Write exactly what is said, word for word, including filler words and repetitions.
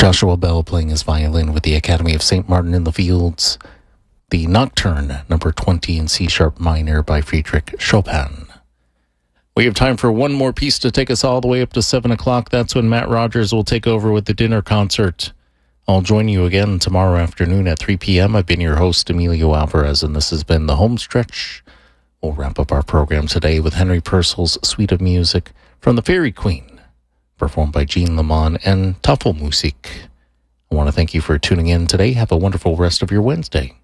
Joshua Bell playing his violin with the Academy of Saint Martin in the Fields. The Nocturne, number twenty in C-sharp minor by Friedrich Chopin. We have time for one more piece to take us all the way up to seven o'clock. That's when Matt Rogers will take over with the dinner concert. I'll join you again tomorrow afternoon at three p.m. I've been your host, Emilio Alvarez, and this has been The Home Stretch. We'll wrap up our program today with Henry Purcell's Suite of Music from the Fairy Queen, performed by Jean Lamont and Tafelmusik. I want to thank you for tuning in today. Have a wonderful rest of your Wednesday.